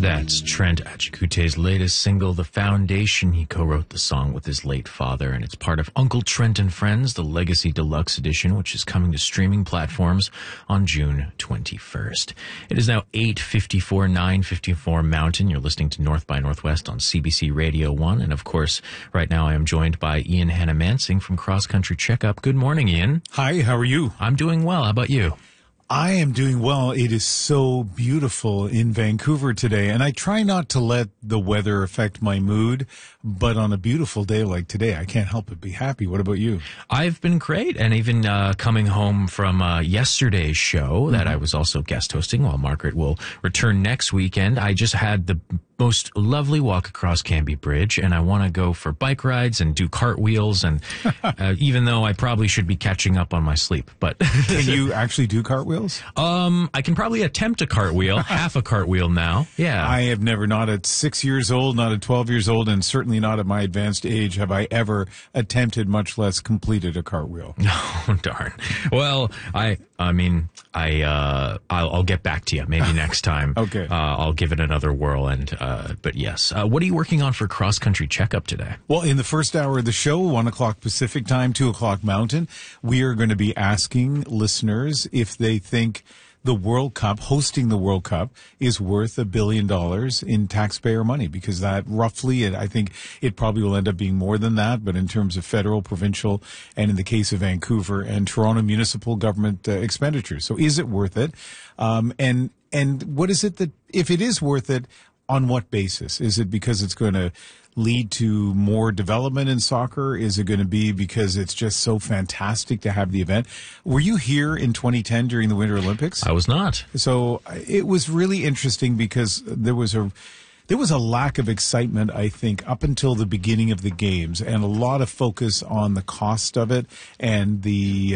That's Trent Achikute's latest single, The Foundation. He co-wrote the song with his late father, and it's part of Uncle Trent and Friends, the Legacy Deluxe Edition, which is coming to streaming platforms on June 21st. It is now 8:54, 9:54 Mountain. You're listening to North by Northwest on CBC Radio 1. And of course, right now I am joined by Ian Hannah-Mansing from Cross Country Checkup. Good morning, Ian. Hi, how are you? I'm doing well. How about you? I am doing well. It is so beautiful in Vancouver today, and I try not to let the weather affect my mood, but on a beautiful day like today, I can't help but be happy. What about you? I've been great, and even coming home from yesterday's show that I was also guest hosting while Margaret will return next weekend. I just had the most lovely walk across Cambie Bridge, and I want to go for bike rides and do cartwheels, and even though I probably should be catching up on my sleep. But Can you actually do cartwheels? I can probably attempt a cartwheel, half a cartwheel now. Yeah. I have never, not at 6 years old, not at 12 years old, and certainly not at my advanced age have I ever attempted, much less completed a cartwheel. Oh, darn. Well, I'll get back to you maybe next time. Okay. I'll give it another whirl. But yes. What are you working on for Cross Country Checkup today? Well, in the first hour of the show, 1 o'clock Pacific time, 2 o'clock Mountain, we are going to be asking listeners if they think the World Cup, hosting the World Cup, is worth $1 billion in taxpayer money, because that roughly, I think it probably will end up being more than that, but in terms of federal, provincial, and in the case of Vancouver and Toronto municipal government expenditures. So is it worth it? And what is it that, if it is worth it, on what basis? Is it because it's going to lead to more development in soccer? Is it going to be because it's just so fantastic to have the event? Were you here in 2010 during the Winter Olympics? I was not. So it was really interesting because there was a lack of excitement, I think, up until the beginning of the games, and a lot of focus on the cost of it and the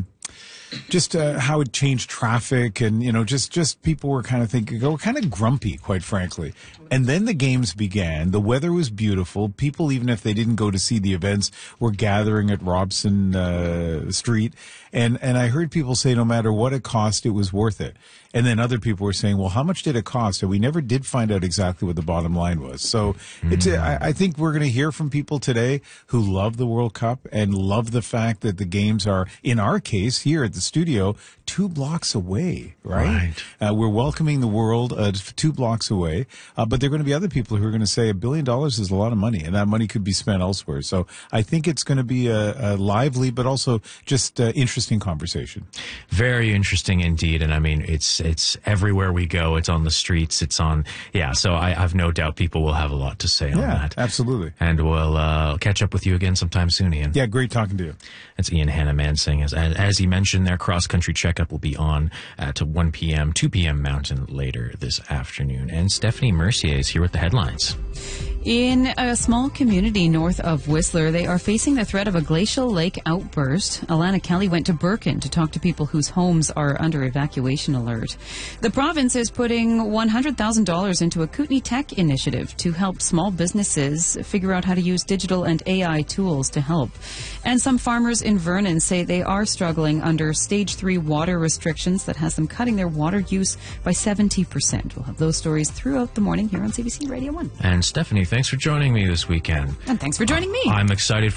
just how it changed traffic, and just people were kind of kind of grumpy, quite frankly. And then the games began. The weather was beautiful. People, even if they didn't go to see the events, were gathering at Robson Street. And I heard people say no matter what it cost, it was worth it. And then other people were saying, well, how much did it cost? And we never did find out exactly what the bottom line was. So I think we're going to hear from people today who love the World Cup and love the fact that the games are, in our case, here at the studio, 2 blocks away, right? We're welcoming the world 2 blocks away. But there are going to be other people who are going to say $1 billion is a lot of money, and that money could be spent elsewhere. So I think it's going to be a lively but also just interesting conversation. Very interesting indeed. And I mean, it's everywhere we go. It's on the streets. It's on, so I've no doubt people will have a lot to say on that. Absolutely. And we'll catch up with you again sometime soon, Ian. Yeah, great talking to you. It's Ian Hannah-Mansing. As he mentioned, their Cross Country Checkup will be on at 1 p.m., 2 p.m. Mountain later this afternoon. And Stephanie Mercier is here with the headlines. In a small community north of Whistler, they are facing the threat of a glacial lake outburst. Alana Kelly went to Birkin to talk to people whose homes are under evacuation alert. The province is putting $100,000 into a Kootenay Tech initiative to help small businesses figure out how to use digital and AI tools to help. And some farmers in Vernon say they are struggling under Stage 3 water restrictions that has them cutting their water use by 70%. We'll have those stories throughout the morning here on CBC Radio 1. And Stephanie, thanks for joining me this weekend. And thanks for joining me. I'm excited